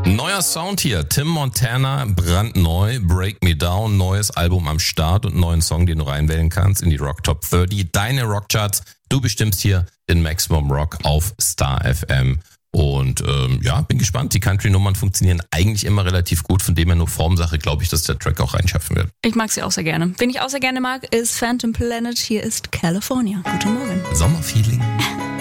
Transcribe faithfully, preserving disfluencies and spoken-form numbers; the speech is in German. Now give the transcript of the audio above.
Neuer Sound hier, Tim Montana, brandneu, Break Me Down, neues Album am Start und einen neuen Song, den du reinwählen kannst in die Rock Top dreißig. Deine Rockcharts, du bestimmst hier den Maximum Rock auf Star F M. Und ähm, ja, bin gespannt. Die Country-Nummern funktionieren eigentlich immer relativ gut. Von dem her nur Formsache, glaube ich, dass der Track auch reinschaffen wird. Ich mag sie auch sehr gerne. Wen ich auch sehr gerne mag, ist Phantom Planet. Hier ist California. Guten Morgen. Sommerfeeling.